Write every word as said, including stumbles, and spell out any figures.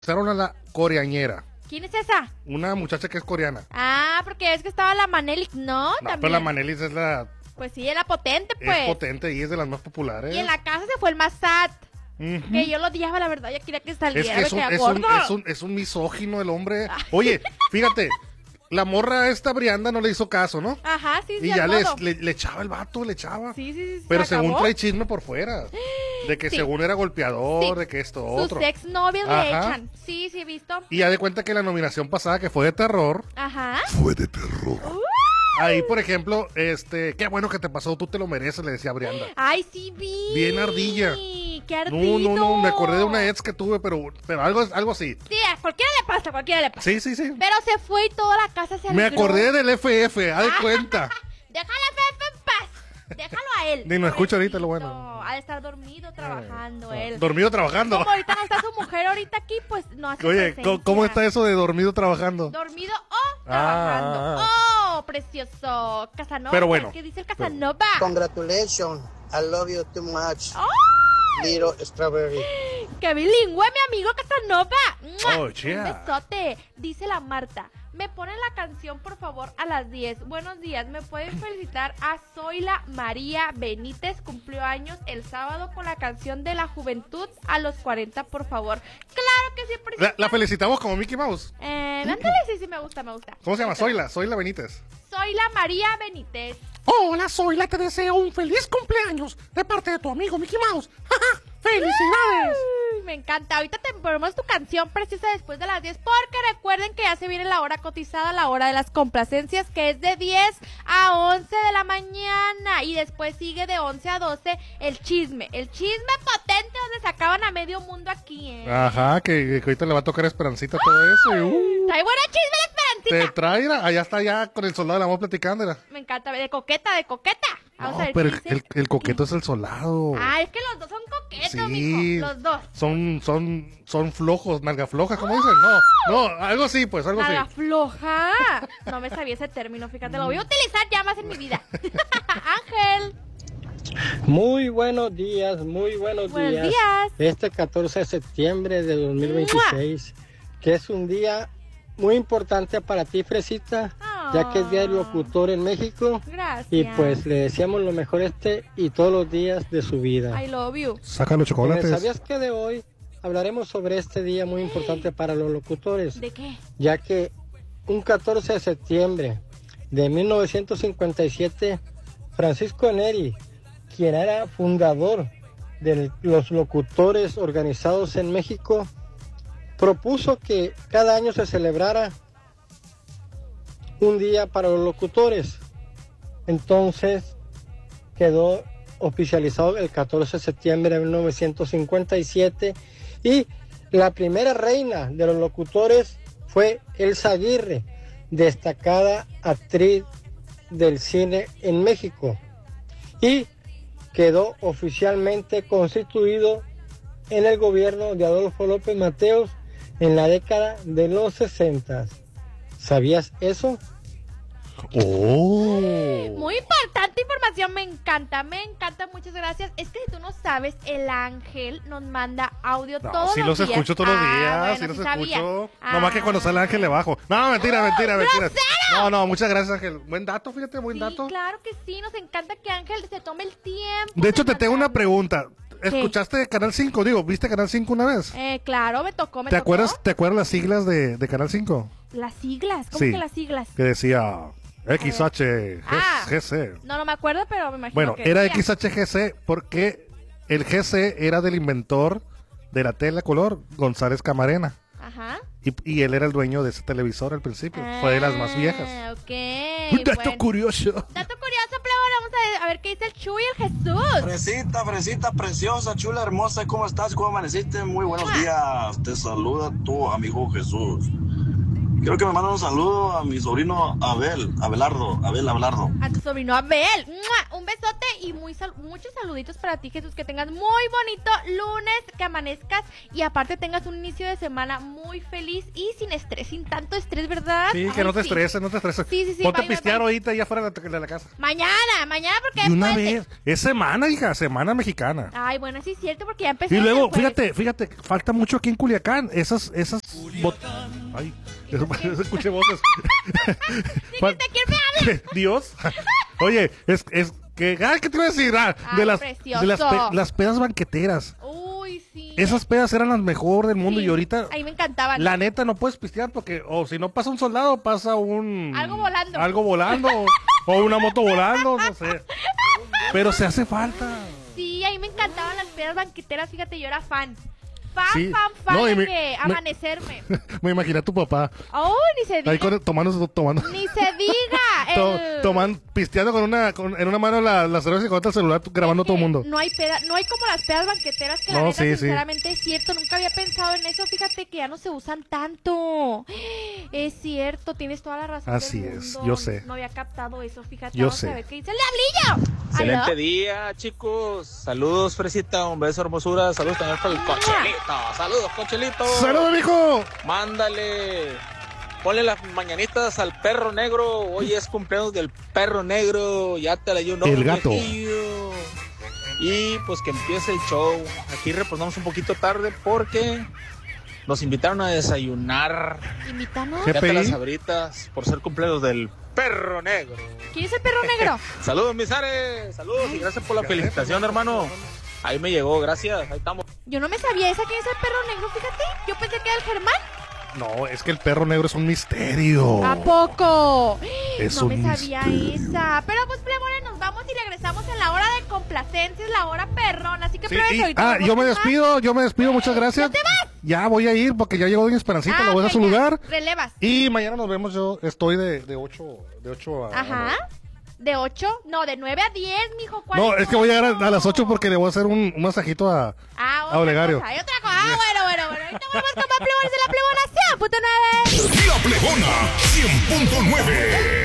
Usaron a la coreañera. ¿Quién es esa? Una muchacha que es coreana. Ah, porque es que estaba la Manelik, ¿no? No, También. pero la Manelis es la... Pues sí, era potente, pues. Es potente y es de las más populares. Y en la casa se fue el más sad. Uh-huh. Que yo lo odiaba, la verdad, ya quería que Es saliera, que es un, me quedaba es, un, gordo. es, un, es un misógino el hombre. Oye, fíjate, la morra esta Brianda no le hizo caso, ¿no? Ajá, sí, sí. Y ya al le, modo. le, le echaba el vato, le echaba. Sí, sí, sí. Pero ¿se según acabó? trae chisme por fuera. De que Sí. según era golpeador, Sí. de que esto, Sus otro. exnovias le Ajá. echan. Sí, sí, he visto. Y ya de cuenta que la nominación pasada, que fue de terror, Ajá. fue de terror. Ahí, por ejemplo, este, qué bueno que te pasó, tú te lo mereces, le decía Brianda. Ay, sí vi. Bien ardilla. Qué ardido. No, no, no, me acordé de una ex que tuve, pero, pero algo, algo así. Sí, a cualquiera le pasa, a cualquiera le pasa. Sí, sí, sí. Pero se fue y toda la casa se Me alegró. acordé del F F, haz de cuenta. Déjala Pepe en paz. Déjalo a él. Ni nos escucha ahorita lo Pobrecito. bueno. Ha de estar dormido trabajando él. Dormido trabajando. Como ahorita no está su mujer ahorita aquí, pues no hace Oye, presencia. ¿cómo, cómo está eso de dormido trabajando? Dormido o trabajando. Ah. Oh, precioso. Casanova. Pero bueno. ¿Qué dice el Casanova? Congratulations. I love you too much. ¡Oh! Little strawberry. ¡Qué bilingüe, mi amigo Casanova! ¡Mua! Oh, yeah. Un besote. Dice la Marta. Me ponen la canción, por favor, a las diez. Buenos días. ¿Me pueden felicitar a Zoila María Benítez? Cumplió años el sábado con la canción de la juventud a los cuarenta, por favor. Claro que sí, La, príncipe. la felicitamos como Mickey Mouse. Eh, ándale, sí, sí, me gusta, me gusta. ¿Cómo se llama? Zoila, Zoila Benítez. Zoila María Benítez. Hola, Zoila, te deseo un feliz cumpleaños de parte de tu amigo Mickey Mouse. ¡Felicidades! Uy, me encanta. Ahorita te ponemos tu canción preciosa después de las diez, porque recuerden que ya se viene la hora cotizada, la hora de las complacencias, que es de diez a once de la mañana, y después sigue de once a doce el chisme, el chisme potente donde sacaban a medio mundo aquí, ¿eh? Ajá, que, que ahorita le va a tocar Esperancita todo eso. Y, uh, Trae buena chisme de te Esperancita. trae, mira, allá está ya con el soldado del amor platicando. Mira. Me encanta, de coqueta, de coqueta. Vamos No, a ver pero qué el, dice. el, el coqueto es el soldado. Ah, es que los dos son coquetos, Sí. mijo. Los dos. Son, son, son flojos, nalga floja, ¿cómo dicen? No, no, algo así, pues, algo Nada así. floja. No me sabía ese término, fíjate, lo voy a utilizar ya más en mi vida. Ángel. Muy buenos días, muy buenos, Buenos días. días. Este catorce de septiembre de dos mil veintiséis, que es un día muy importante para ti, Fresita, ya que es Día del Locutor en México. Gracias. Y pues le deseamos lo mejor este y todos los días de su vida. I love you. Saca los Pues, chocolates. ¿Sabías que de hoy hablaremos sobre este día muy importante para los locutores? ¿De qué? Ya que un catorce de septiembre de mil novecientos cincuenta y siete, Francisco Neri, quien era fundador de los locutores organizados en México, propuso que cada año se celebrara un día para los locutores. Entonces quedó oficializado el catorce de septiembre de mil novecientos cincuenta y siete, y la primera reina de los locutores fue Elsa Aguirre, destacada actriz del cine en México, y quedó oficialmente constituido en el gobierno de Adolfo López Mateos en la década de los sesenta. ¿Sabías eso? Oh. Muy importante información, me encanta, me encanta, muchas gracias. Es que si tú no sabes, el Ángel nos manda audio No, todos sí los los días. escucho todos los Ah, días, bueno, sí los sí sabía. escucho. Ah. Nomás que cuando sale Ángel le bajo. No, mentira, mentira, mentira. ¡Grosero! No, no, muchas gracias, Ángel. Buen dato, fíjate, buen Sí, dato. claro que sí, nos encanta que Ángel se tome el tiempo. De hecho, te tengo una mandarnos. pregunta. ¿Escuchaste Canal cinco? Digo, ¿viste Canal cinco una vez? Eh, claro, me tocó, me ¿Te tocó. acuerdas, ¿Te acuerdas las siglas de, de Canal cinco? Las siglas, ¿cómo Sí. que las siglas? Que decía X H Ah. G C. No, no me acuerdo, pero me imagino Bueno, que era decía. X H G C porque el G C era del inventor de la tela color, González Camarena. Ajá. Y, y él era el dueño de ese televisor al principio. Fue de las más viejas. Ah, ok. Un dato bueno. curioso. Dato curioso, pero ahora vamos a ver, a ver qué dice el Chuy y el Jesús. Fresita, fresita, preciosa, chula, hermosa, ¿cómo estás? ¿Cómo amaneciste? Muy buenos días. Te saluda tu amigo Jesús. Quiero que me manden un saludo a mi sobrino Abel, Abelardo, Abel Abelardo. A tu sobrino Abel. ¡Mua! Un besote y muy sal- muchos saluditos para ti, Jesús. Que tengas muy bonito lunes, que amanezcas y aparte tengas un inicio de semana muy feliz y sin estrés, sin tanto estrés, ¿verdad? Sí, que Ay, no te sí. estreses, no te estreses. Sí, sí, sí, Ponte bye, a bye, pistear bye. ahorita allá afuera de la, de la casa. Mañana, mañana porque Y una después de- vez. Es semana, hija, semana mexicana. Ay, bueno, sí es cierto porque ya empezó. Y el luego, jueves. fíjate, fíjate, falta mucho aquí en Culiacán. Esas, esas. bot- Ay, eso, escuché voces. Fal- Dijiste, ¿quién me habla? Dios. Oye, es, es que, ay, ¿qué te iba a decir? Ah, Ay, de las, precioso. de las, pe- las pedas banqueteras. Uy, sí. Esas pedas eran las mejor del mundo Sí, y ahorita, ahí me encantaban. la neta, no puedes pistear porque, o si no pasa un soldado, pasa un... Algo volando. Algo volando, o, o una moto volando, no sé. Pero se hace falta. Sí, ahí me encantaban las pedas banqueteras, fíjate, yo era fan. Fan, Sí. fan, fan No, y de me- que me- amanecerme. Me imaginé a tu papá Oh, ni se diga. ahí con- tomando, tomando, Ni se diga. to- el- tomando, pisteando con una, con- en una mano la, la cerveza y con otra el celular grabando a todo el mundo. No hay peda, no hay como las pedas banqueteras que la No, neta, sí, sí. sinceramente es cierto, nunca había pensado en eso, fíjate que ya no se usan tanto. Es cierto, tienes toda la razón. Así del es, mundo. yo sé. No había captado eso, fíjate. Yo Vamos sé. a ver qué dice el diablillo. Excelente ¿Aló? día, chicos. Saludos, Fresita. Un beso, hermosura. Saludos también para el Cochelito. Saludos, Cochelito. ¡Saludos, mijo! Mándale. Ponle las mañanitas al perro negro. Hoy es cumpleaños del perro negro. Ya te la dio un El gato. viejillo. Y pues que empiece el show. Aquí reposamos un poquito tarde porque nos invitaron a desayunar. Invítanos. ¿Qué? Ya te pedí? las sabritas por ser cumpleaños del perro negro. ¿Quién es el perro negro? Saludos, mis Ares. Saludos y gracias por la felicitación, hermano. Ahí me llegó, gracias. Ahí estamos. Yo no me sabía esa. ¿Quién es el perro negro? Fíjate. Yo pensé que era el Germán. No, es que el perro negro es un misterio. ¿A poco? Es no un me sabía misterio. esa. Pero pues, plebones, nos vamos y regresamos en la hora de complacencias, la hora perrona. Así que, Sí, plebes, y- ahorita ah, vamos yo me a- despido, yo me despido, muchas gracias. ¿Ya te vas? Ya voy a ir porque ya llegó Doña Esperancita, Ah, la voy a dar a su ok, ya. lugar. Relevas. Y mañana nos vemos, yo estoy de, de ocho, de ocho a... Ajá. ¿De ocho? No, de nueve a diez, mijo. ¿Cuál No, es que voy a llegar a, a las ocho ocho porque le voy a hacer un, un masajito a, Ah, a otra Olegario. cosa, hay otra cosa. Ah, bueno, bueno, bueno. Ahorita volvemos con más plebones de la plebona cien punto nueve. La Plebona cien punto nueve.